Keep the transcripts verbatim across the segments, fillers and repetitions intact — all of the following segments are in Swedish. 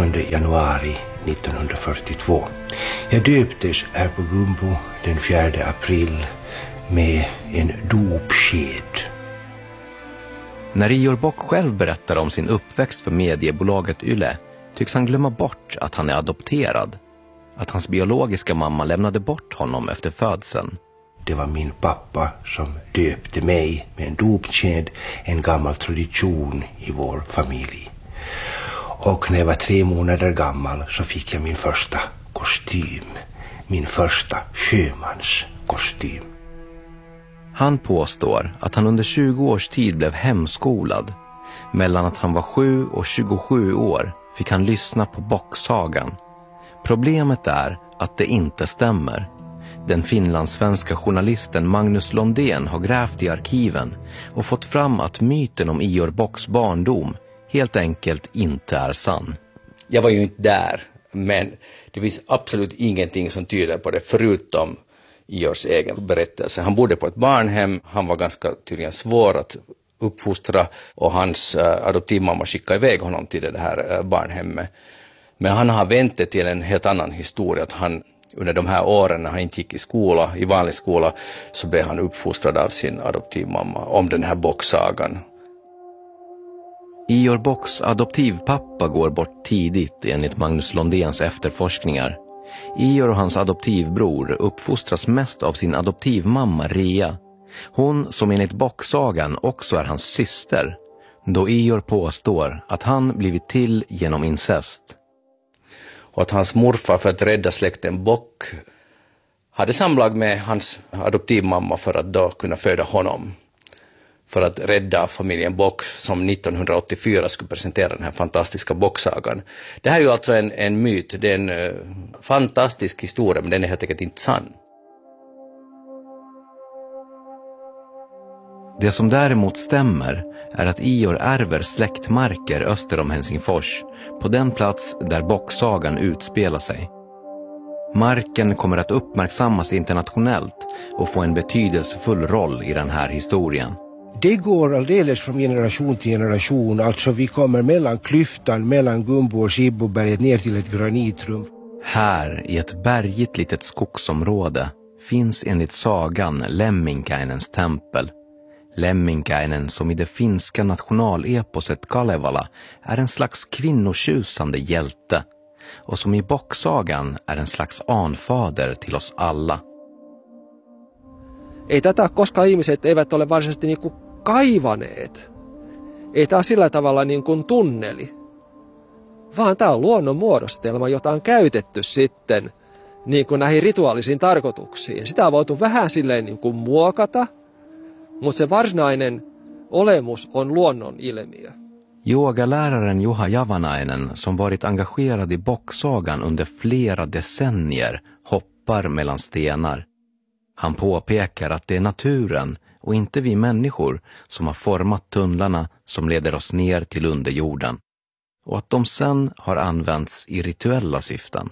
artonde januari nittonhundrafyrtiotvå. Jag döptes här på Gumbo den fjärde april med en dopsked. När Ior Bock själv berättar om sin uppväxt för mediebolaget Yle tycks han glömma bort att han är adopterad. Att hans biologiska mamma lämnade bort honom efter födseln. Det var min pappa som döpte mig med en dopsked, en gammal tradition i vår familj. Och när jag var tre månader gammal så fick jag min första kostym. Min första sjömanskostym. Han påstår att han under tjugo års tid blev hemskolad. Mellan att han var sju och tjugosju år fick han lyssna på Bocksagan. Problemet är att det inte stämmer. Den finlandssvenska journalisten Magnus Londén har grävt i arkiven och fått fram att myten om Ior Bocks barndom helt enkelt inte är sann. Jag var ju inte där, men det finns absolut ingenting som tyder på det förutom Iors egen berättelse. Han bodde på ett barnhem, han var ganska tydligen svår att uppfostra och hans äh, adoptivmamma skickade iväg honom till det här äh, barnhemmet. Men han har väntat till en helt annan historia, att han under de här åren när han inte gick i skola, i vanlig skola, så blev han uppfostrad av sin adoptivmamma om den här Bocksagan. Ior Bocks adoptivpappa går bort tidigt enligt Magnus Londéns efterforskningar. Ior och hans adoptivbror uppfostras mest av sin adoptivmamma Rea. Hon som enligt Bocksagan också är hans syster, då Ior påstår att han blivit till genom incest. Och att hans morfar för att rädda släkten Bock hade samlag med hans adoptivmamma för att då kunna föda honom. För att rädda familjen Bock som nittonhundraåttiofyra skulle presentera den här fantastiska Bocksagan. Det här är ju alltså en, en myt, det är en uh, fantastisk historia, men den är helt enkelt inte sann. Det som däremot stämmer är att Ior ärver släktmarker öster om Helsingfors, på den plats där Bocksagan utspelar sig. Marken kommer att uppmärksammas internationellt och få en betydelsefull roll i den här historien. Det går alldeles från generation till generation, alltså vi kommer mellan klyftan mellan Gumbo och Sibboberget ner till ett granitrum. Här i ett bergigt litet skogsområde finns enligt sagan Lemminkäinens tempel. Lemminkäinen som i det finska nationaleposet Kalevala är en slags kvinnotjusande hjälte och som i Bocksagan är en slags anfader till oss alla. Ei tätä koska ihmiset eivät ole varsinaisesti niin kuin kaivaneet. Ei tämä sillä tavalla niin kuin tunneli, vaan tämä on luonnon muodostelma, jota on käytetty sitten niin kuin näihin rituaalisiin tarkoituksiin. Sitä on voitu vähän silleen niin kuin muokata, mutta se varsinainen olemus on luonnon ilmiö. Yogaläraren Juha Javanainen, som varit engagerad i Bocksagan under flera decennier, hoppar mellan stenar. Han påpekar att det är naturen och inte vi människor som har format tunnlarna som leder oss ner till underjorden. Och att de sen har använts i rituella syften.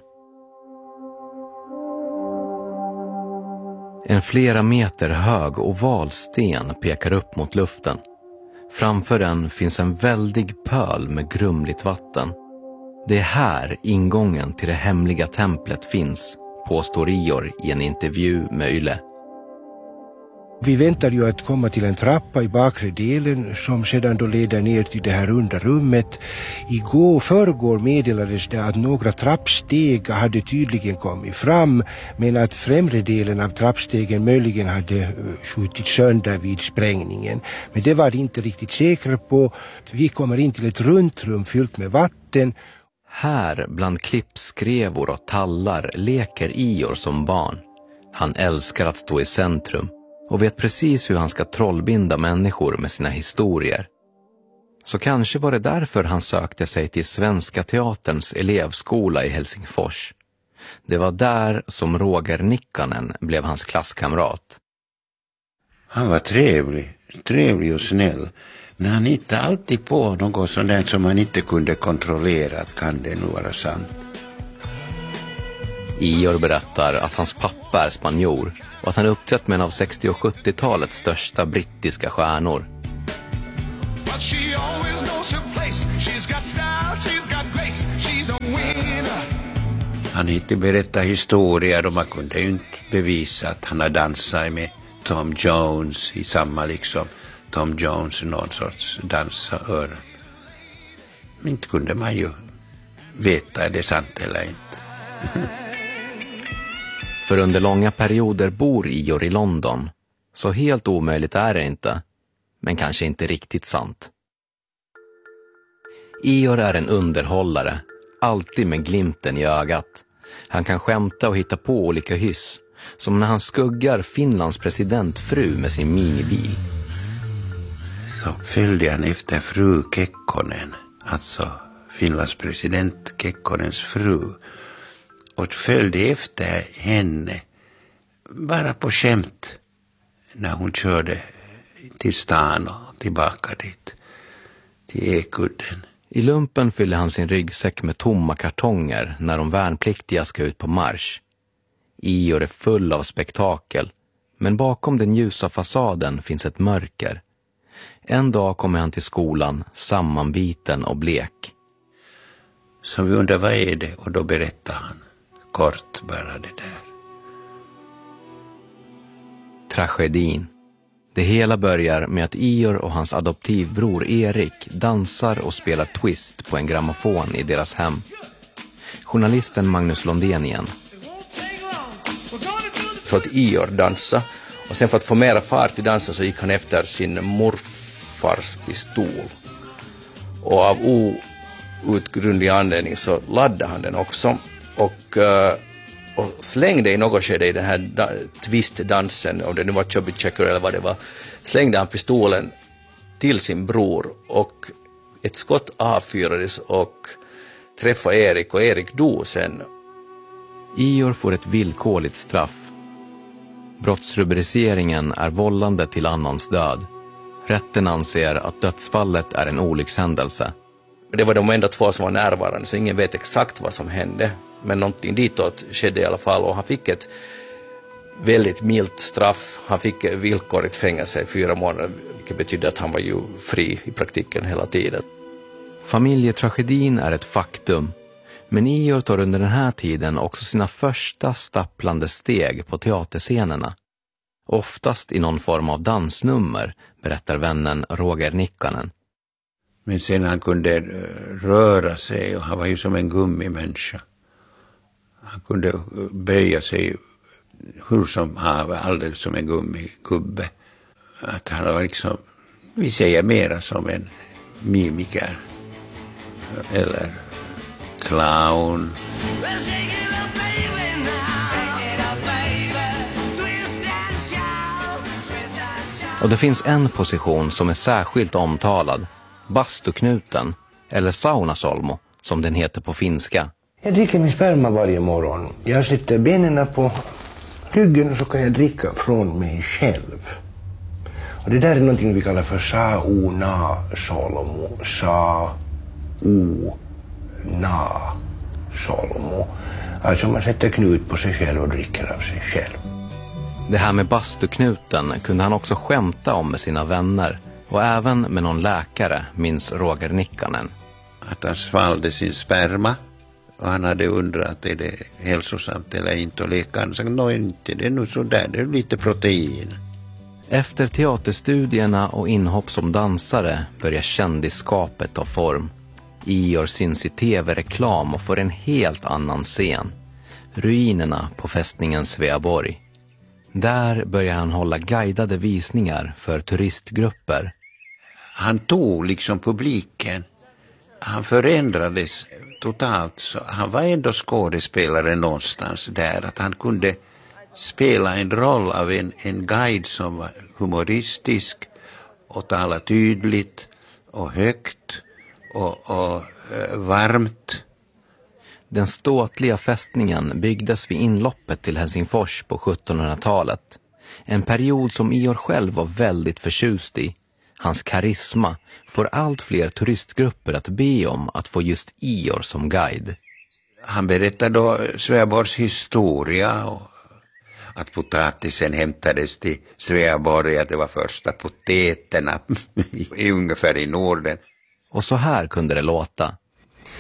En flera meter hög oval sten pekar upp mot luften. Framför den finns en väldig pöl med grumligt vatten. Det är här ingången till det hemliga templet finns, påstår Ior i en intervju med Yle. Vi väntar ju att komma till en trappa i bakre delen som sedan då leder ner till det här runda rummet. Igår förrgår meddelades det att några trappsteg hade tydligen kommit fram, men att främre delen av trappstegen möjligen hade skjutit sönder vid sprängningen. Men det var inte riktigt säkra på. Vi kommer in till ett runt rum fyllt med vatten. Här bland klippskrevor och tallar leker Ior som barn. Han älskar att stå i centrum och vet precis hur han ska trollbinda människor med sina historier. Så kanske var det därför han sökte sig till Svenska teaterns elevskola i Helsingfors. Det var där som Roger Nikkanen blev hans klasskamrat. Han var trevlig, trevlig och snäll. Men han hittade alltid på något sådant som man inte kunde kontrollera, att kan det nu vara sant. Ior berättar att hans pappa är spanjor och att han uppträtt med en av sextio- och sjuttiotalets största brittiska stjärnor. But she always knows her place. She's got style, she's got grace. She's a Han inte berätta historier och man kunde ju inte bevisa att han har dansat med Tom Jones i samma liksom Tom Jones någon sorts dansöron. Men inte kunde man ju veta är det sant eller inte. För under långa perioder bor Ior i London, så helt omöjligt är det inte, men kanske inte riktigt sant. Ior är en underhållare, alltid med glimten i ögat. Han kan skämta och hitta på olika hyss, som när han skuggar Finlands presidentfru med sin minibil. Så följde han efter fru Kekkonen, alltså Finlands president Kekkonens fru, och följde efter henne bara på skämt när hon körde till stan och tillbaka dit, till Ekudden. I lumpen fyller han sin ryggsäck med tomma kartonger när de värnpliktiga ska ut på marsch. Ior är full av spektakel, men bakom den ljusa fasaden finns ett mörker. En dag kommer han till skolan, sammanbiten och blek. Så vi undrar vad är det, och då berättar han kort bara det där. Tragedin. Det hela börjar med att Ior och hans adoptivbror Erik dansar och spelar twist på en grammofon i deras hem. Journalisten Magnus Londén igen. Så att Ior dansa, och sen för att få mera fart i dansen så gick han efter sin morfars pistol. Och av outgrundlig anledning så laddade han den också och, och slängde i något skede i den här da- twistdansen, om det nu var Chubby Checker eller vad det var, slängde han pistolen till sin bror och ett skott avfyrades och träffade Erik, och Erik dog sen. Ior får ett villkorligt straff. Brottsrubriceringen är vållande till annans död. Rätten anser att dödsfallet är en olyckshändelse. Det var de enda två som var närvarande, så ingen vet exakt vad som hände. Men någonting ditåt skedde i alla fall, och han fick ett väldigt milt straff. Han fick villkorligt fängelse i fyra månader, vilket betyder att han var ju fri i praktiken hela tiden. Familjetragedin är ett faktum, men Ior tar under den här tiden också sina första stapplande steg på teaterscenerna. Oftast i någon form av dansnummer, berättar vännen Roger Nikkanen. Men sen han kunde röra sig, och han var ju som en gummimänniska. Han kunde böja sig hur som han var, alldeles som en gummigubbe. Att han var liksom, vi säger mera som en mimiker eller clown. Och det finns en position som är särskilt omtalad, bastuknuten, eller saunasolmo som den heter på finska. Jag dricker min sperma varje morgon. Jag sätter benen på ryggen och så kan jag dricka från mig själv. Och det där är någonting vi kallar för sauna-solmo. Sa-o-na-solmo. Alltså man sätter knut på sig själv och dricker av sig själv. Det här med bastuknuten kunde han också skämta om med sina vänner, och även med någon läkare, minns Roger Nikkanen. Att han svalde sin sperma, och han hade undrat är det hälsosamt eller inte, och läkaren sa nej, inte, det är nog så där, det är lite protein. Efter teaterstudierna och inhopp som dansare börjar kändisskapet ta form. Ior syns i tv-reklam och får en helt annan scen. Ruinerna på fästningen Sveaborg. Där börjar han hålla guidade visningar för turistgrupper. Han tog liksom publiken. Han förändrades totalt. Så han var ändå skådespelare någonstans där. Att han kunde spela en roll av en, en guide som var humoristisk och tala tydligt och högt och, och äh, varmt. Den ståtliga fästningen byggdes vid inloppet till Helsingfors på sjuttonhundratalet. En period som Ior själv var väldigt förtjust i. Hans karisma får allt fler turistgrupper att be om att få just Ior som guide. Han berättade då Sveaborgs historia och att potatisen hämtades till Sveaborg, att det var första potäterna i ungefär i Norden. Och så här kunde det låta.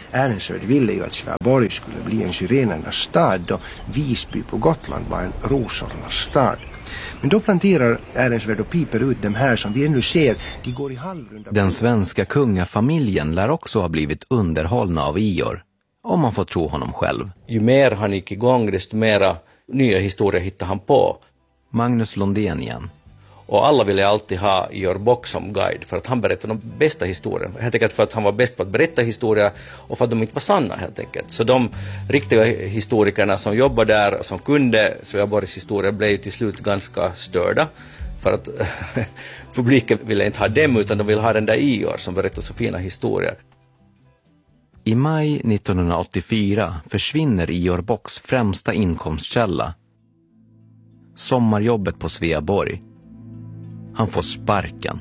Ehrensvärd ville ju att Svärdborg skulle bli en syrenernas stad och Visby på Gotland var en rosornas stad. Men då planterar Ehrensvärd och piper ut dem här som vi ännu ser. De går i halvrunda. Den svenska kungafamiljen lär också ha blivit underhållna av Ior, om man får tro honom själv. Ju mer han gick igång, desto mera nya historier hittade han på. Magnus Lundén igen. Och alla ville alltid ha Ior Bock som guide för att han berättade de bästa historierna. Helt enkelt för att han var bäst på att berätta historier och för att de inte var sanna helt enkelt. Så de riktiga historikerna som jobbade där och som kunde Svärdborgs historia blev till slut ganska störda. För att publiken ville inte ha dem utan de ville ha den där Ior som berättar så fina historier. I maj nittonhundraåttiofyra försvinner Ior Bocks främsta inkomstkälla. Sommarjobbet på Svärdborg. Han får sparken.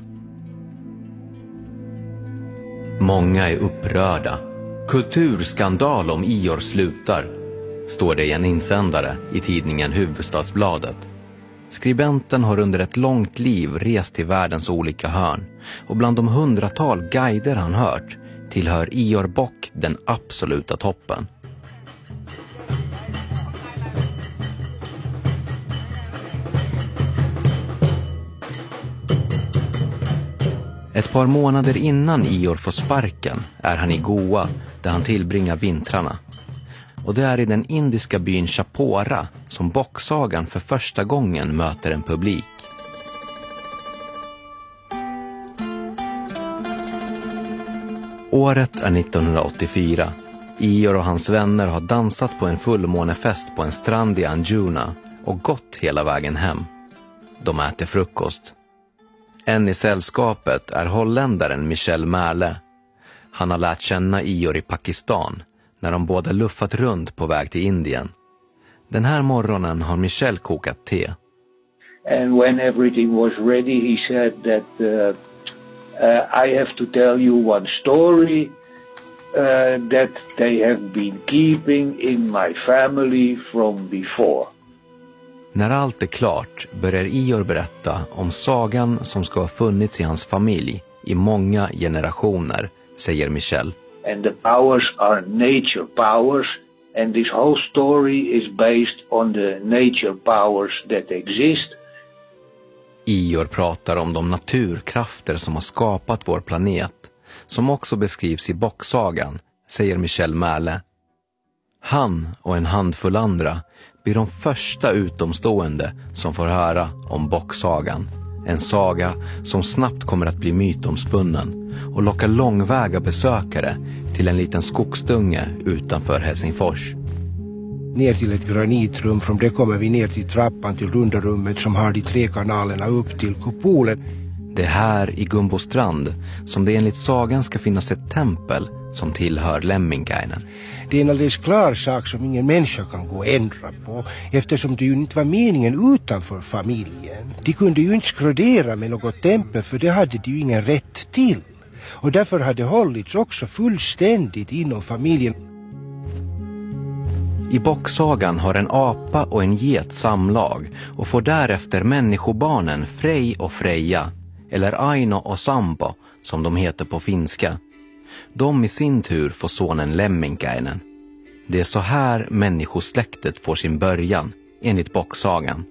Många är upprörda. Kulturskandal om Ior slutar, står det i en insändare i tidningen Hufvudstadsbladet. Skribenten har under ett långt liv rest till världens olika hörn och bland de hundratal guider han hört tillhör Ior Bock den absoluta toppen. Ett par månader innan Ior får sparken är han i Goa där han tillbringar vintrarna. Och det är i den indiska byn Chapora som bocksagan för första gången möter en publik. Året är nittonhundraåttiofyra. Ior och hans vänner har dansat på en fullmånefest på en strand i Anjuna och gått hela vägen hem. De äter frukost. En i sällskapet är holländaren Michel Mähle. Han har lärt känna Ior i Pakistan när de båda luffat runt på väg till Indien. Den här morgonen har Michel kokat te. And when everything was ready he said that uh, uh, I have to tell you one story uh, that they have been keeping in my family from before. När allt är klart börjar Ior berätta om sagan som ska ha funnits i hans familj i många generationer, säger Michel. And the powers are nature powers and this whole story is based on the nature powers that exist. Ior pratar om de naturkrafter som har skapat vår planet, som också beskrivs i bocksagan, säger Michel Mähle. Han och en handfull andra blir de första utomstående som får höra om bocksagan. En saga som snabbt kommer att bli mytomspunnen och locka långväga besökare till en liten skogsdunge utanför Helsingfors. Ner till ett granitrum, från det kommer vi ner till trappan till runda rummet som har de tre kanalerna upp till kupolen. Det är här i Gumbostrand som det enligt sagan ska finnas ett tempel som tillhör Lemminkäinen. Det är en alldeles klar sak som ingen människa kan gå och ändra på, eftersom det ju inte var meningen utanför familjen. De kunde ju inte skrodera med något tempel för det hade de ju ingen rätt till. Och därför hade hållits också fullständigt inom familjen. I bocksagan har en apa och en get samlag och får därefter människobarnen Frej och Freja, eller Aino och Sampo som de heter på finska. De i sin tur får sonen Lemminkäinen. Det är så här människosläktet får sin början, enligt bocksagan.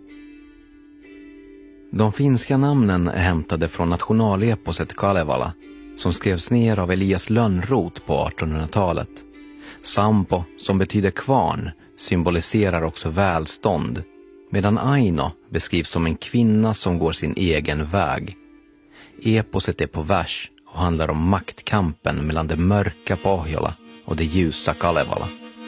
De finska namnen är hämtade från nationaleposet Kalevala, som skrevs ner av Elias Lönnroth på artonhundratalet. Sampo, som betyder kvarn, symboliserar också välstånd, medan Aino beskrivs som en kvinna som går sin egen väg. Eposet är på vers och handlar om maktkampen mellan det mörka Pohjola och det ljusa Kalevala.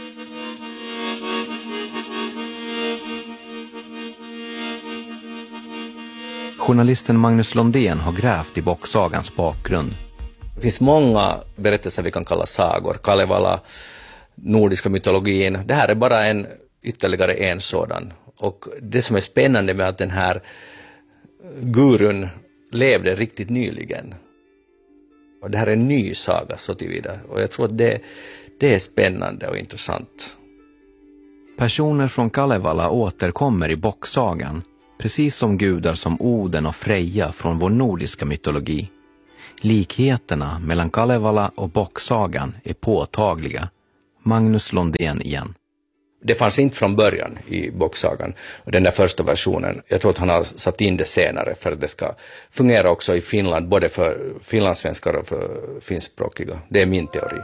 Journalisten Magnus Lundén har grävt i bocksagans bakgrund. Det finns många berättelser vi kan kalla sagor. Kalevala, nordiska mytologin. Det här är bara en ytterligare en sådan. Och det som är spännande med att den här gurun levde riktigt nyligen. Och det här är en ny saga så tillvida. Och jag tror att det, det är spännande och intressant. Personer från Kalevala återkommer i bocksagan, precis som gudar som Oden och Freja från vår nordiska mytologi. Likheterna mellan Kalevala och bocksagan är påtagliga. Magnus Londén igen. Det fanns inte från början i bocksagan, den där första versionen. Jag tror att han har satt in det senare för att det ska fungera också i Finland, både för finlandssvenskar och för finskspråkiga. Det är min teori.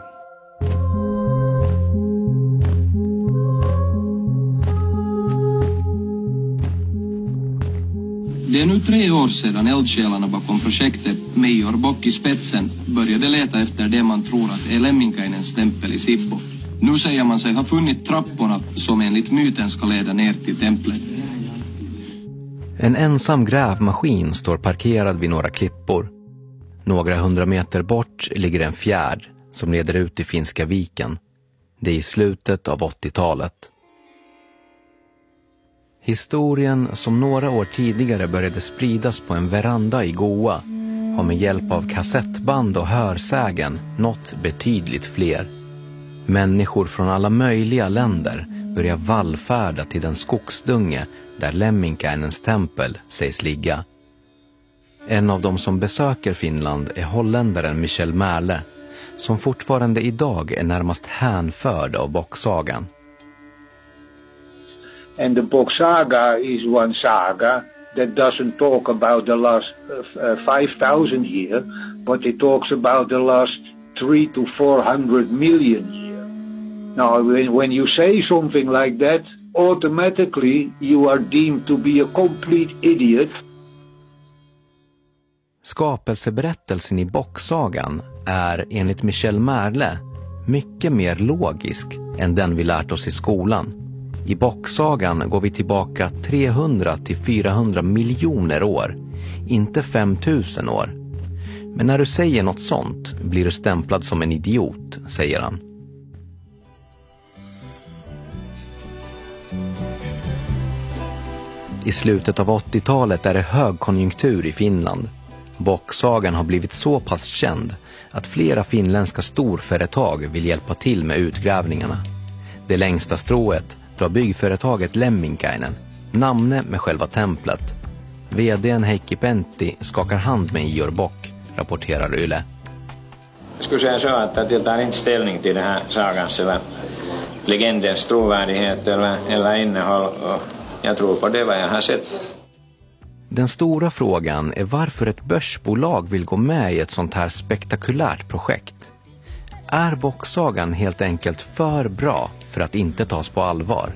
Det är nu tre år sedan eldsjälarna bakom projektet Major Bock i spetsen började leta efter det man tror att är Lemminkainens tempel i Sibbo. Nu säger man sig ha funnit trapporna som enligt myten ska leda ner till templet. En ensam grävmaskin står parkerad vid några klippor. Några hundra meter bort ligger en fjärd som leder ut i Finska viken. Det är i slutet av åttiotalet. Historien som några år tidigare började spridas på en veranda i Goa har med hjälp av kassettband och hörsägen nått betydligt fler. Människor från alla möjliga länder börjar vallfärda till den skogsdunge där Lemminkainens tempel sägs ligga. En av dem som besöker Finland är holländaren Michel Merle, som fortfarande idag är närmast hänförd av bocksagan. And the Bock saga is one saga that doesn't talk about the last uh, five thousand years, but it talks about the last three to four hundred million years. Now, when, when you say something like that, automatically you are deemed to be a complete idiot. Skapelseberättelsen i bocksagan är enligt Michel Merle mycket mer logisk än den vi lärt oss i skolan. I bocksagan går vi tillbaka trehundra till fyrahundra miljoner år, inte femtusen år. Men när du säger något sånt blir du stämplad som en idiot, säger han. I slutet av åttiotalet är det högkonjunktur i Finland. Bocksagan har blivit så pass känd att flera finländska storföretag vill hjälpa till med utgrävningarna. Det längsta strået drar byggföretaget Lemminkainen, namne med själva templet. Vdn Heikki Pentti skakar hand med Ior Bock, rapporterar Yle. Jag skulle säga så att, att jag tar inte ställning till den här sagans eller legendens trovärdighet eller, eller innehåll. Och jag tror på det vad jag har sett. Den stora frågan är varför ett börsbolag vill gå med i ett sånt här spektakulärt projekt. Är bocksagan helt enkelt för bra för att inte tas på allvar?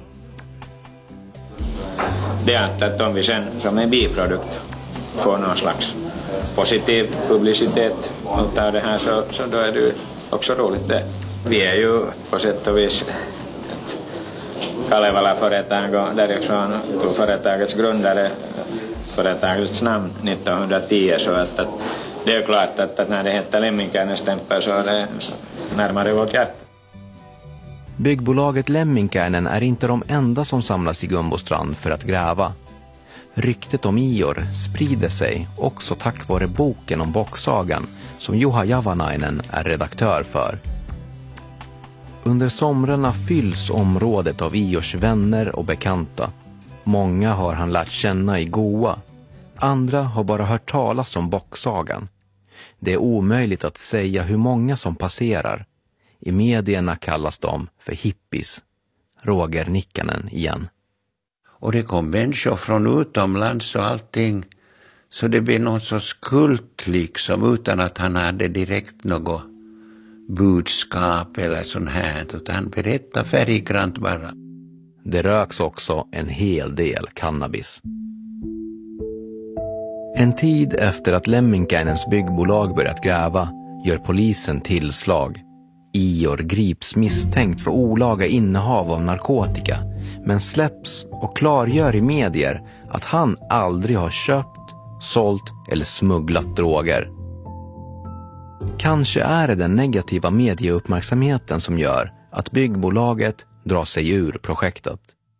Det är att om vi sen som en biprodukt får någon slags positiv publicitet av det här så, så då är det också roligt det. Vi är ju på sätt och vis ett Kalevala-företag och därifrån tog företagets grundare företagets namn nittonhundratio så att, att det är klart att, att när det heter Lemminkainens tempel så är det närmare vårt hjärta. Byggbolaget Lemminkainen är inte de enda som samlas i Gumbostrand för att gräva. Ryktet om Ior sprider sig också tack vare boken om bocksagan som Juha Javanainen är redaktör för. Under somrarna fylls området av Iors vänner och bekanta. Många har han lärt känna i Goa. Andra har bara hört talas om bocksagan. Det är omöjligt att säga hur många som passerar. I medierna kallas de för hippies. Roger Nikkanen igen. Och det kom människor från utomlands och allting. Så det blev någon sorts kult liksom utan att han hade direkt något budskap eller sånt här. Utan han berättade färggrant bara. Det röks också en hel del cannabis. En tid efter att Lemminkainens byggbolag börjat gräva gör polisen tillslag. Ior grips misstänkt för olaga innehav av narkotika men släpps och klargör i medier att han aldrig har köpt, sålt eller smugglat droger. Kanske är det den negativa medieuppmärksamheten som gör att byggbolaget drar sig ur projektet.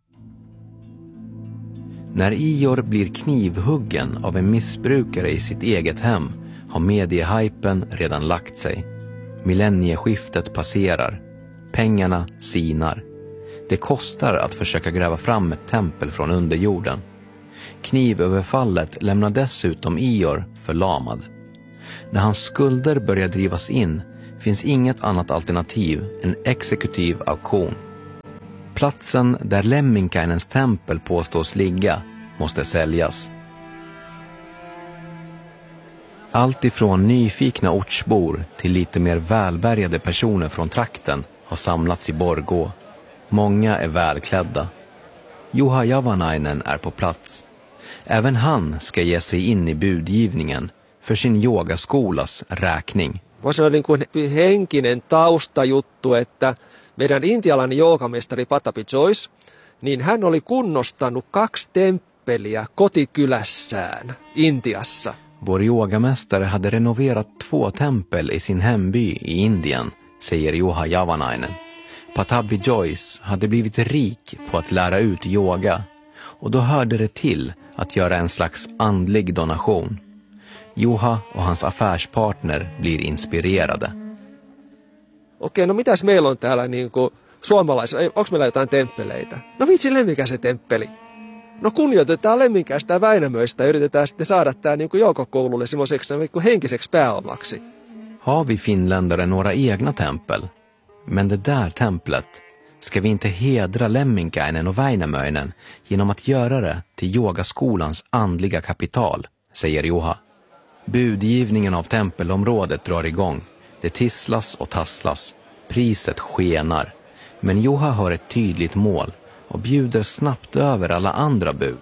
När Ior blir knivhuggen av en missbrukare i sitt eget hem har mediehypen redan lagt sig. Millennieskiftet passerar. Pengarna sinar. Det kostar att försöka gräva fram ett tempel från underjorden. Knivöverfallet lämnar dessutom Ior förlamad. När hans skulder börjar drivas in finns inget annat alternativ än exekutiv auktion. Platsen där Lemminkainens tempel påstås ligga måste säljas. Allt ifrån nyfikna ortsbor till lite mer välbärgade personer från trakten har samlats i Borgå. Många är välklädda. Juha Javanainen är på plats. Även han ska ge sig in i budgivningen för sin yogaskolas räkning. Se on niin kuin henkinen taustajuttu, että meidän intialainen joogamestari Patapi Joyce, niin hän oli kunnostanut kaksi temppeliä kotikylässään Intiassa. Vår yogamästare hade renoverat två tempel i sin hemby i Indien, säger Juha Javanainen. Patapi Joyce hade blivit rik på att lära ut yoga och då hörde det till att göra en slags andlig donation. Juha och hans affärspartner blir inspirerade. Okei, no mitäs meillä on täällä niin kuin suomalaisilla? Onko meillä jotain temppeleitä? No vitsi, Lemminkäisen temppeli. No kunnioitetaan Lemminkäistä ja Väinämöistä ja yritetään sitten saada tämä niin kuin joukokoululle semmoiseksi niin kuin henkiseksi pääomaksi. Har vi finländare några egna tempel? Men det där templet ska vi inte hedra Lemminkäinen och Väinämöinen genom att göra det till yogaskolans andliga kapital, säger Juha. Budgivningen av tempelområdet drar igång. Det tisslas och tasslas. Priset skenar. Men Juha har ett tydligt mål och bjuder snabbt över alla andra bud.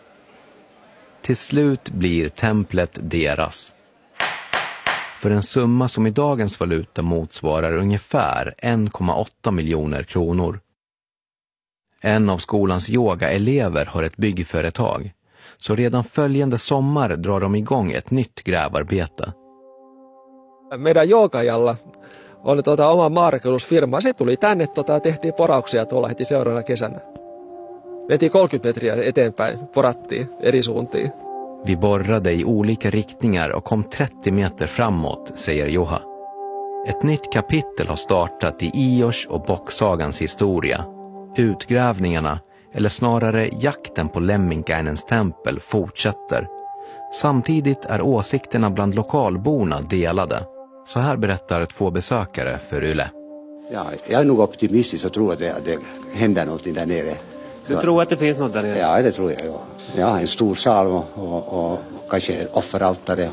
Till slut blir templet deras. För en summa som i dagens valuta motsvarar ungefär en komma åtta miljoner kronor. En av skolans yogaelever har ett byggföretag. Så redan följande sommar drar de igång ett nytt grävarbete. Meidän joogajalla on tuota oma maanrakennusfirma. Se tuli tänne, tota, tehtiin porauksia tuolla heti seuraavana kesänä. Mentiin kolmekymmentä metriä eteenpäin, porattiin eri suuntiin. Vi borrade i olika riktningar och kom trettio meter framåt, säger Juha. Ett nytt kapitel har startat i Iors och Bocksagans historia. Utgrävningarna, eller snarare jakten på Lemminkainens tempel, fortsätter. Samtidigt är åsikterna bland lokalborna delade. Så här berättar två besökare för Yle. Ja, jag är nog optimistisk och tror att det, att det händer något där nere. Du tror att det finns något där nere? Ja, det tror jag. Ja, ja en stor sal och, och, och kanske ett offeraltare.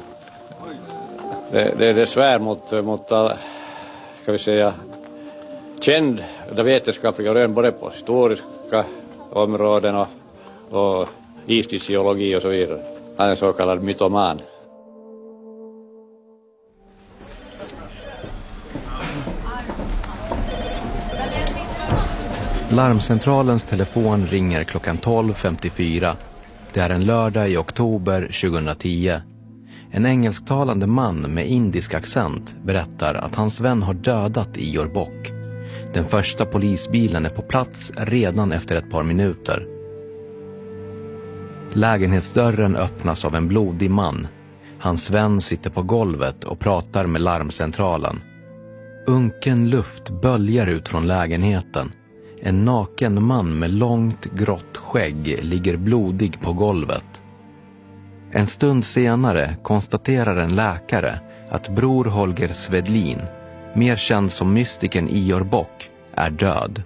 Det, det, det svär mot, mot all, ska vi säga, känd vetenskapliga rön både på historiska områden och, och isfysiologi och så vidare. Han är en så kallad mytoman. Larmcentralens telefon ringer klockan tolv femtiofyra. Det är en lördag i oktober tjugohundratio. En engelsktalande man med indisk accent berättar att hans vän har dödat Ior Bock. Den första polisbilen är på plats redan efter ett par minuter. Lägenhetsdörren öppnas av en blodig man. Hans vän sitter på golvet och pratar med larmcentralen. Unken luft böljar ut från lägenheten. En naken man med långt grått skägg ligger blodig på golvet. En stund senare konstaterar en läkare att bror Holger Svedlin, mer känd som mystiken Ior Bock, är död.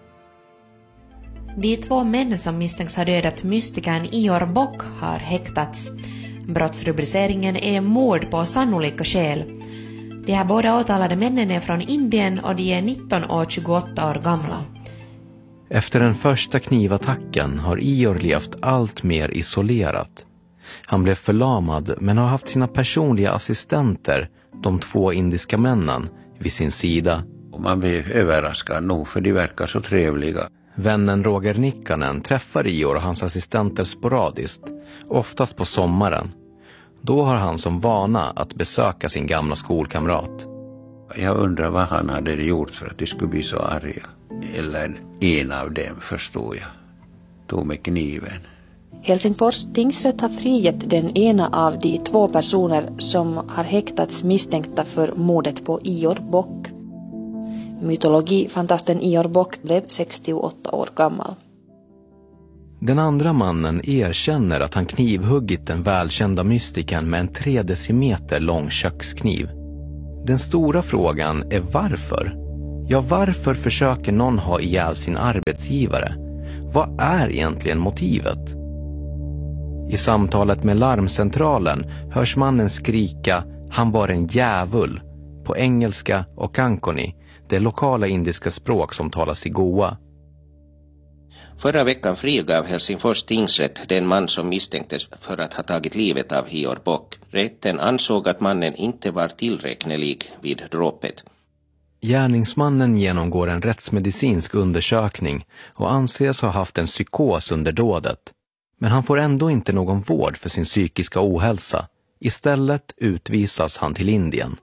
De två män som misstänks ha dödat mystikern Ior Bock har häktats. Brottsrubriceringen är mord på sannolika skäl. De här båda åtalade männen är från Indien och de är nitton och tjugoåtta år gamla. Efter den första knivattacken har Ior levt allt mer isolerat. Han blev förlamad men har haft sina personliga assistenter, de två indiska männen, vid sin sida. Man blir överraskad nog för de verkar så trevliga. Vännen Roger Nikkanen träffar Ior och hans assistenter sporadiskt, oftast på sommaren. Då har han som vana att besöka sin gamla skolkamrat. Jag undrar vad han hade gjort för att de skulle bli så arga. Eller en av dem, förstår jag, tog med kniven. Helsingfors tingsrätt har frigett den ena av de två personer som har häktats misstänkta för mordet på Ior Bock. Mytologifantasten Ior Bock blev sextioåtta år gammal. Den andra mannen erkänner att han knivhuggit den välkända mystikern med en tre decimeter lång kökskniv. Den stora frågan är varför? Ja, varför försöker någon ha ihjäl sin arbetsgivare? Vad är egentligen motivet? I samtalet med larmcentralen hörs mannen skrika "Han var en djävul" på engelska och kankoni, det lokala indiska språk som talas i Goa. Förra veckan frigav Helsingfors tingsrätt den man som misstänktes för att ha tagit livet av Ior Bock. Rätten ansåg att mannen inte var tillräknelig vid dråpet. Gärningsmannen genomgår en rättsmedicinsk undersökning och anses ha haft en psykos under dådet. Men han får ändå inte någon vård för sin psykiska ohälsa. Istället utvisas han till Indien.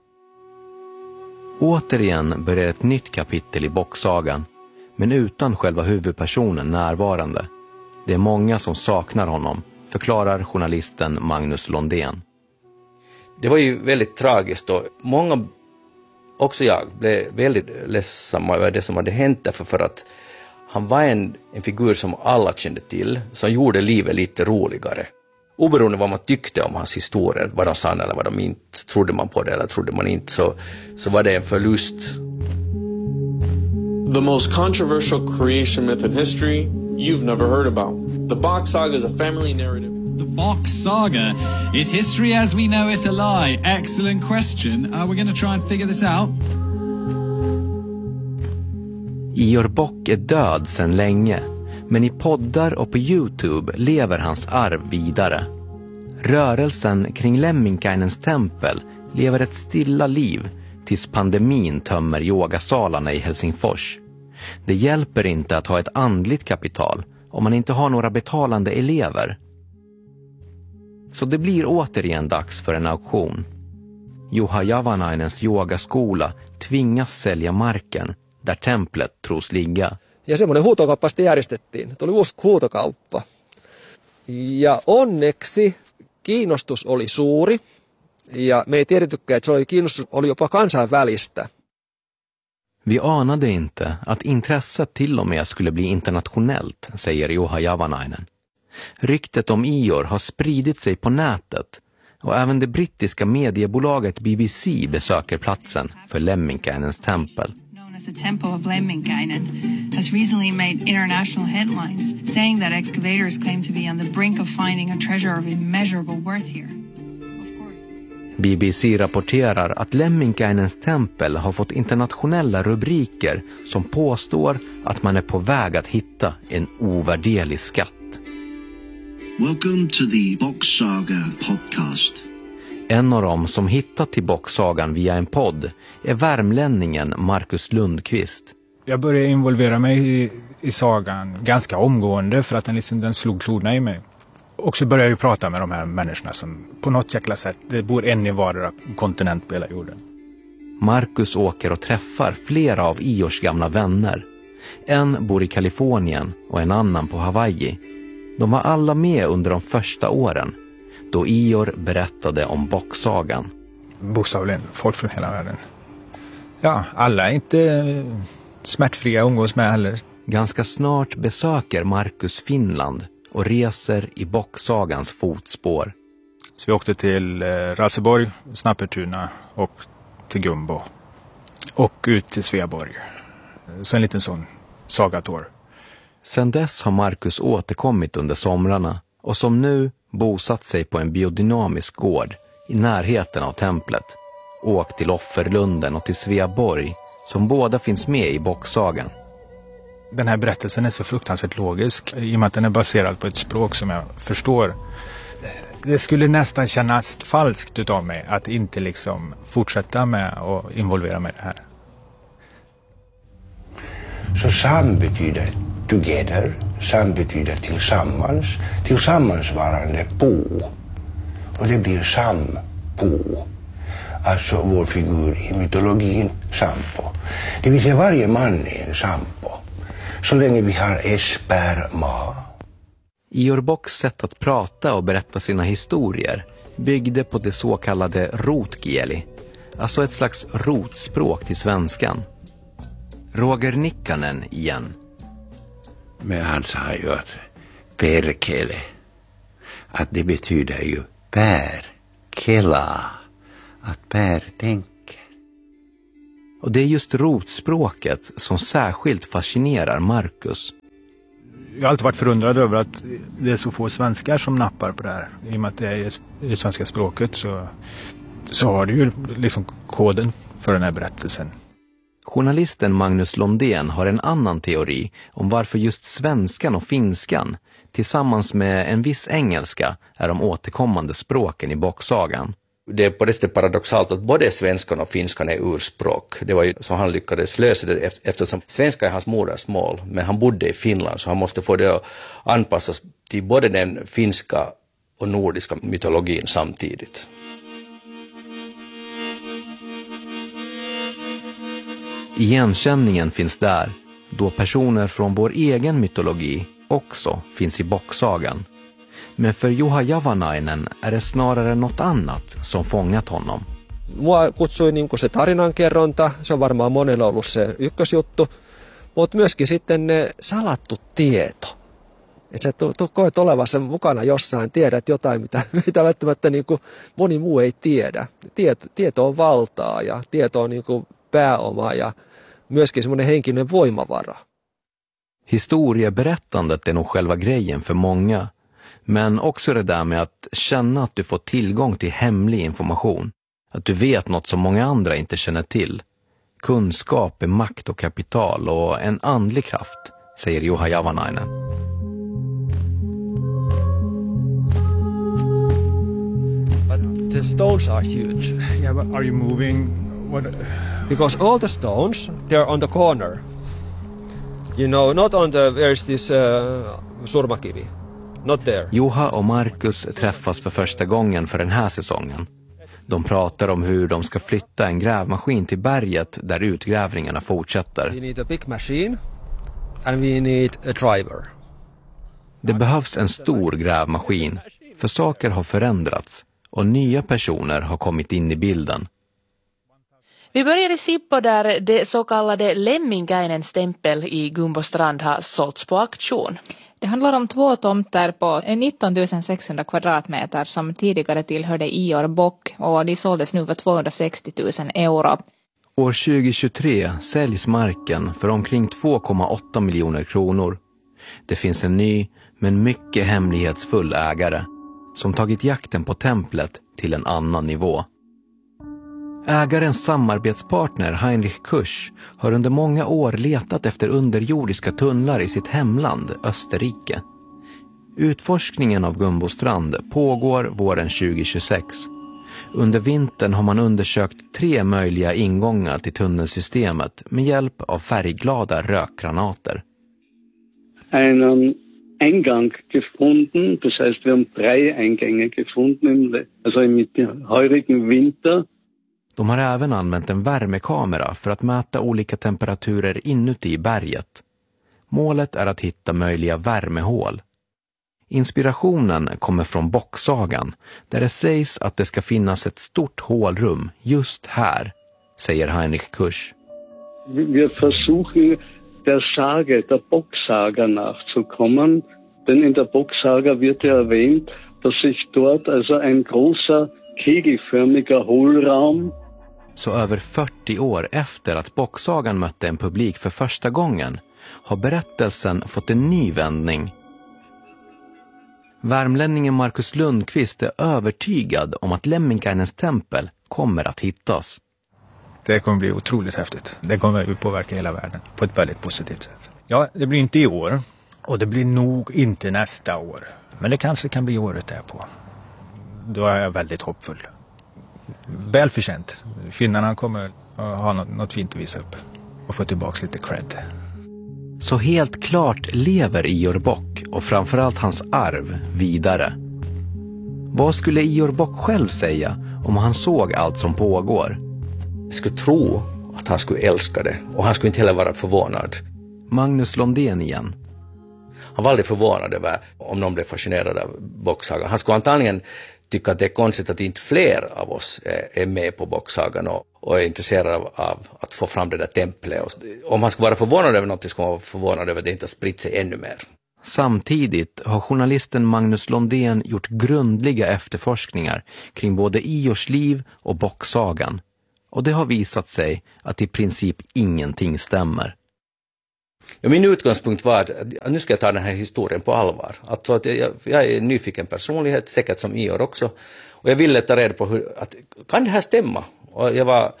Återigen börjar ett nytt kapitel i Bocksagan, men utan själva huvudpersonen närvarande. Det är många som saknar honom, förklarar journalisten Magnus Londén. Det var ju väldigt tragiskt och många, också jag, blev väldigt ledsamma över det som hade hänt därför för att han var en, en figur som alla kände till, som gjorde livet lite roligare. Oberoende vad man tyckte om hans historier, vad de sann eller vad de inte, trodde man på det eller trodde man inte, så, så var det en förlust. The most controversial creation myth in history you've never heard about. The Bock Saga is a family narrative. The Bock Saga. Is history as we know it a lie? Excellent question. Uh, we're going to try and figure this out. Ior Bock är död sedan länge, men i poddar och på YouTube lever hans arv vidare. Rörelsen kring Lemminkainens tempel lever ett stilla liv tills pandemin tömmer yogasalarna i Helsingfors. Det hjälper inte att ha ett andligt kapital om man inte har några betalande elever. Så det blir återigen dags för en auktion. Juha Javanainens yogaskola tvingas sälja marken där templet tros ligga. Ja semmoinen huutokauppa sitten järjestettiin. Tuli uusi huutokauppa. Ja onneksi kiinnostus oli suuri. Ja me ei tiedetykään, että se oli kiinnostus oli jopa kansainvälistä. Vi anade inte att intresset till och med skulle bli internationellt, säger Juha Javanainen. Ryktet om Ior har spridit sig på nätet och även det brittiska mediebolaget B B C besöker platsen för Lemminkainens tempel. As the Temple of Lemminkainen has recently made international headlines, saying that excavators claim to be on the brink of finding a treasure of immeasurable worth here. B B C rapporterar att Lemminkainens tempel har fått internationella rubriker som påstår att man är på väg att hitta en ovärderlig skatt. Welcome to the Bock Saga podcast. En av dem som hittat till Bocksagan via en podd är värmlänningen Marcus Lundqvist. Jag började involvera mig i, i sagan ganska omgående för att den, liksom, den slog klorna i mig. Och så började jag prata med de här människorna som på något jäkla sätt, det bor en i vardera kontinent på hela jorden. Marcus åker och träffar flera av Iors gamla vänner. En bor i Kalifornien och en annan på Hawaii. De var alla med under de första åren då Ior berättade om Bocksagan. Bokstavligen, folk från hela världen. Ja, alla är inte smärtfria umgås med heller. Ganska snart besöker Marcus Finland och reser i Bocksagans fotspår. Så vi åkte till eh, Raseborg, Snappertuna och till Gumbo. Och ut till Sveaborg. Så en liten sån sagatår. Sen dess har Marcus återkommit under somrarna och som nu bosatt sig på en biodynamisk gård i närheten av templet. Åkt till Offerlunden och till Sveaborg som båda finns med i Bocksagan. Den här berättelsen är så fruktansvärt logisk i och med att den är baserad på ett språk som jag förstår. Det skulle nästan kännas falskt utav mig att inte liksom fortsätta med och involvera mig i det här. Så sam betyder together, sam betyder tillsammans, tillsammansvarande på. Och det blir sampo. Alltså vår figur i mytologin, Sampo. Det vill säga varje man är en Sampo. Så länge vi har esperma. Ior Bocks sätt att prata och berätta sina historier byggde på det så kallade rotkieli, alltså ett slags rotspråk till svenskan. Roger Nikkanen igen. Men han sa ju att perkele. Att det betyder ju per, kela, att per tänker. Och det är just rotspråket som särskilt fascinerar Marcus. Jag har alltid varit förundrad över att det är så få svenskar som nappar på det här. I och med att det är det svenska språket så, så har det ju liksom koden för den här berättelsen. Journalisten Magnus Londén har en annan teori om varför just svenskan och finskan tillsammans med en viss engelska är de återkommande språken i bocksagan. Det är på det sättet paradoxalt att både svenskan och finskan är urspråk. Det var ju så han lyckades lösa det eftersom svenska är hans modersmål, men han bodde i Finland så han måste få det att anpassas till både den finska och nordiska mytologin samtidigt. Igenkänningen finns där, då personer från vår egen mytologi också finns i bocksagan. Men för Juha Javanainen är det snarare något annat som fångat honom. Mua kutsui niin kuin se tarinankerronta, se on varmaan monella ollut se ykkösjuttu, mutta myöskin sitten ne salattu tieto. Että sä tu, tu, koet olevassa mukana jossain, tiedät jotain, mitä, mitä välttämättä niin kuin moni muu ei tiedä. Tieto, tieto on valtaa ja tieto on niin kuin pääoma ja myöskin semmoinen henkinen voimavara. Historieberättandet är nog själva grejen för många. Men också det där med att känna att du får tillgång till hemlig information. Att du vet något som många andra inte känner till. Kunskap är makt och kapital och en andlig kraft, säger Juha Javanainen. But the stones are huge. Yeah, but are you moving? What? Because all the stones, they're on the corner. You know, not on the, where's this uh, surmakivi. Not there. Juha och Marcus träffas för första gången för den här säsongen. De pratar om hur de ska flytta en grävmaskin till berget där utgrävningarna fortsätter. We need a big machine and we need a driver. Det behövs en stor grävmaskin, för saker har förändrats och nya personer har kommit in i bilden. Vi börjar i Sippo där det så kallade Lemminkäinen stämpel i Gumbostrand har sålts på auktion. Det handlar om två tomter på nitton tusen sexhundra kvadratmeter som tidigare tillhörde Ior Bock och de såldes nu för tvåhundrasextio tusen euro. År tjugohundratjugotre säljs marken för omkring två komma åtta miljoner kronor. Det finns en ny men mycket hemlighetsfull ägare som tagit jakten på templet till en annan nivå. Ägarens samarbetspartner Heinrich Kusch har under många år letat efter underjordiska tunnlar i sitt hemland, Österrike. Utforskningen av Gumbostrand pågår våren tjugohundratjugosex. Under vintern har man undersökt tre möjliga ingångar till tunnelsystemet med hjälp av färgglada rökgranater. En Eingang gefunden, das heißt, wir haben drei Eingänge gefunden, also im heurigen Winter. De har även använt en värmekamera för att mäta olika temperaturer inuti berget. Målet är att hitta möjliga värmehål. Inspirationen kommer från bocksagan, där det sägs att det ska finnas ett stort hålrum just här, säger Heinrich Kusch. Vi försöker der Sage, der Bocksaga nachzukommen, denn in der Bocksaga wird ja erwähnt, dass sich dort also ein großer kegelförmiger Hohlraum. Så över fyrtio år efter att bocksagan mötte en publik för första gången har berättelsen fått en ny vändning. Värmlänningen Marcus Lundqvist är övertygad om att Lemminkäinens tempel kommer att hittas. Det kommer bli otroligt häftigt. Det kommer att påverka hela världen på ett väldigt positivt sätt. Ja, det blir inte i år och det blir nog inte nästa år. Men det kanske kan bli året därpå. Då är jag väldigt hoppfull. Väl förtjänt. Finnarna kommer att ha något, något fint att visa upp och få tillbaka lite cred. Så helt klart lever Ior Bock och framförallt hans arv vidare. Vad skulle Ior Bock själv säga om han såg allt som pågår? Jag skulle tro att han skulle älska det och han skulle inte heller vara förvånad. Magnus Londén igen. Han var aldrig förvånad över om någon blev fascinerad av bocksagan. Han skulle antagligen tycka att det är konstigt att inte fler av oss är, är med på bocksagan och, och är intresserade av, av att få fram det där templet. Om han skulle vara förvånad över något skulle han vara förvånad över att det inte har spritt sig ännu mer. Samtidigt har journalisten Magnus Londén gjort grundliga efterforskningar kring både Iors liv och bocksagan. Och det har visat sig att i princip ingenting stämmer. Ja, min utgångspunkt var att, att nu ska jag ta den här historien på allvar. Alltså att jag, jag är en nyfiken personlighet, säkert som Ior också. Och jag ville ta reda på hur, att, kan det här stämma? Och jag var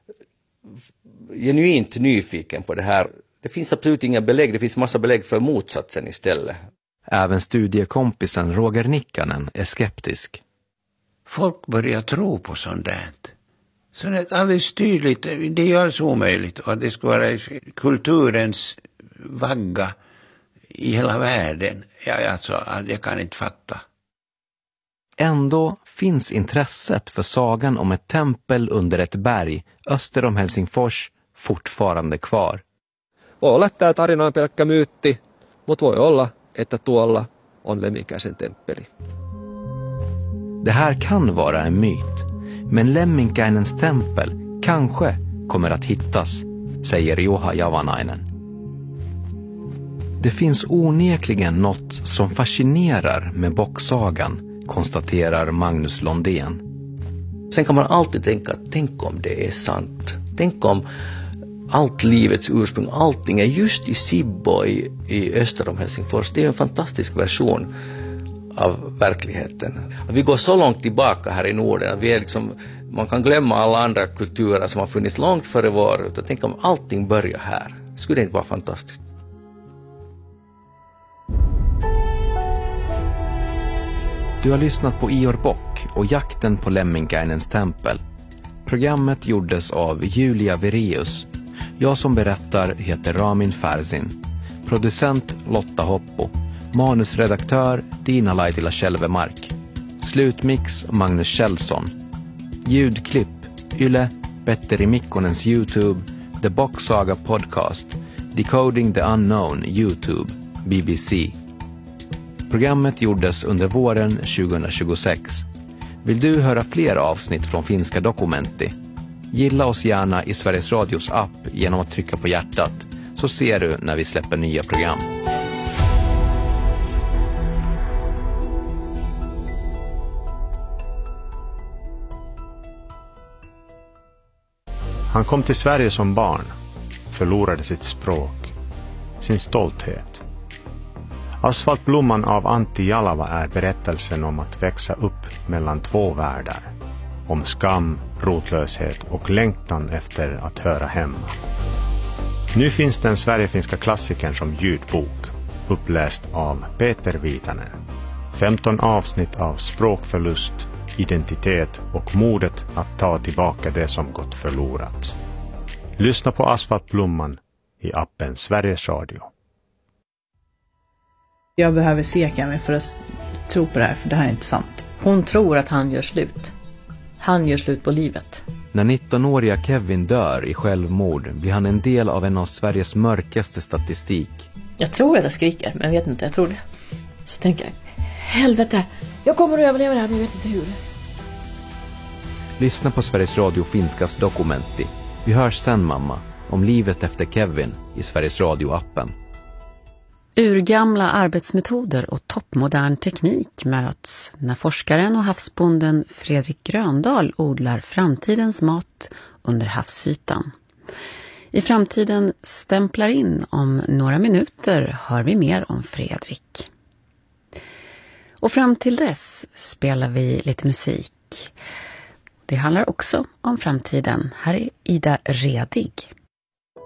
genuint nyfiken på det här. Det finns absolut inga belägg, det finns massa belägg för motsatsen istället. Även studiekompisen Roger Nikkanen är skeptisk. Folk börjar tro på sånt där. Så det är alldeles tydligt, det är ju alldeles omöjligt. Och det ska vara kulturens vagga i hela världen. Ja, alltså, jag kan inte fatta. Ändå finns intresset för sagan om ett tempel under ett berg öster om Helsingfors fortfarande kvar. Voi olla, että tämä tarina on pelkkä myytti, mutta voi olla, että tuolla on Lemminkäisen temppeli. Det här kan vara en myt, men Lemminkäinens tempel kanske kommer att hittas, säger Juha Javanainen. Det finns onekligen något som fascinerar med bocksagan, konstaterar Magnus Londén. Sen kan man alltid tänka, tänk om det är sant. Tänk om allt livets ursprung, allting är just i Sibbo i, i öster om Helsingfors. Det är en fantastisk version av verkligheten. Att vi går så långt tillbaka här i Norden att vi är liksom, man kan glömma alla andra kulturer som har funnits långt före vår. Utan tänk om allting börjar här. Skulle det inte vara fantastiskt? Du har lyssnat på Ior Bock och jakten på Lemminkäinens tempel. Programmet gjordes av Julia Vireus. Jag som berättar heter Ramin Färsin. Producent Lotta Hoppo. Manusredaktör Dina Laitila Kälvemark. Slutmix Magnus Kjellson. Ljudklipp Yle, Petteri Mikkonens YouTube, The Bocksaga Podcast, Decoding the Unknown YouTube, B B C. Programmet gjordes under våren tjugohundratjugosex. Vill du höra fler avsnitt från Finska Dokumenti? Gilla oss gärna i Sveriges Radios app genom att trycka på hjärtat, så ser du när vi släpper nya program. Han kom till Sverige som barn, förlorade sitt språk, sin stolthet. Asfaltblomman av Antti Jalava är berättelsen om att växa upp mellan två världar. Om skam, rotlöshet och längtan efter att höra hemma. Nu finns den sverigefinska klassikern som ljudbok, uppläst av Peter Viitanen. femton avsnitt av språkförlust, identitet och modet att ta tillbaka det som gått förlorat. Lyssna på Asfaltblomman i appen Sveriges Radio. Jag behöver se Kevin för att tro på det här, för det här är inte sant. Hon tror att han gör slut. Han gör slut på livet. När nittonåriga Kevin dör i självmord blir han en del av en av Sveriges mörkaste statistik. Jag tror att jag skriker, men jag vet inte, jag tror det. Så tänker jag, helvete, jag kommer att överleva det här, men jag vet inte hur. Lyssna på Sveriges Radio Finskas Dokumenti. Vi hörs sen, mamma, om livet efter Kevin i Sveriges Radio-appen. Urgamla arbetsmetoder och toppmodern teknik möts när forskaren och havsbonden Fredrik Gröndahl odlar framtidens mat under havsytan. I framtiden stämplar in om några minuter hör vi mer om Fredrik. Och fram till dess spelar vi lite musik. Det handlar också om framtiden. Här är Ida Redig.